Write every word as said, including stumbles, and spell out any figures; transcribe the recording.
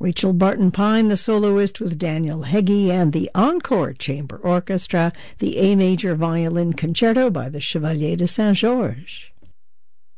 Rachel Barton Pine, the soloist with Daniel Heggie, and the Encore Chamber Orchestra, the A Major Violin Concerto by the Chevalier de Saint-Georges.